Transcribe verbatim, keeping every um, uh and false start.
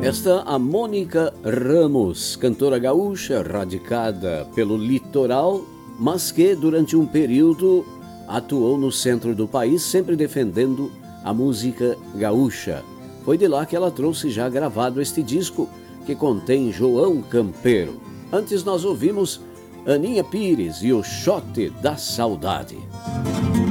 Esta a Mônica Ramos, cantora gaúcha radicada pelo litoral, mas que durante um período atuou no centro do país, sempre defendendo a música gaúcha. Foi de lá que ela trouxe já gravado este disco, que contém João Campeiro. Antes nós ouvimos Aninha Pires e o Xote da Saudade.